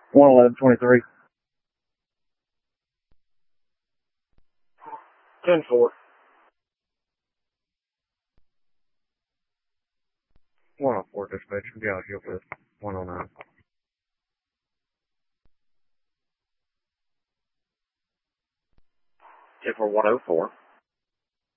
11123. 10-4. 104 dispatch. Yeah, you'll fit 109. 10-4, 104.